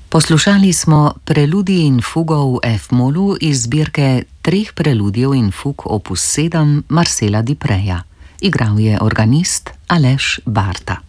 Poslušali smo preludij in fugo v F-molu iz zbirke treh preludijev in fug opus 7 Marcela Dupreja. Igral je organist Aleš Barta.